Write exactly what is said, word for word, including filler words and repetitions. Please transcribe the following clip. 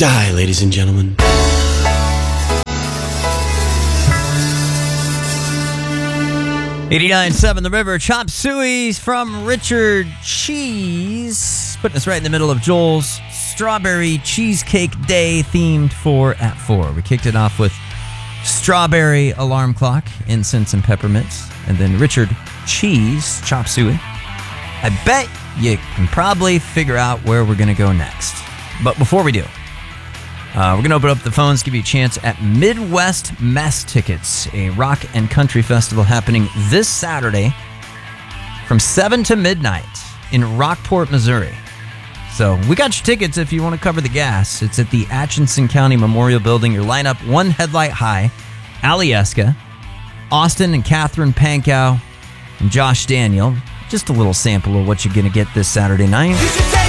Die, ladies and gentlemen. eighty-nine point seven The River, Chop Suey's from Richard Cheese, putting us right in the middle of Joel's Strawberry Cheesecake Day themed four at four. We kicked it off with Strawberry Alarm Clock, Incense and Peppermints, and then Richard Cheese, Chop Suey. I bet you can probably figure out where we're going to go next. But before we do, Uh, we're going to open up the phones, give you a chance at Midwest Mess Tickets, a rock and country festival happening this Saturday from seven to midnight in Rockport, Missouri. So we got your tickets if you want to cover the gas. It's at the Atchison County Memorial Building. Your lineup, one headlight high, Alieska, Austin and Catherine Pankow, and Josh Daniel. Just a little sample of what you're going to get this Saturday night.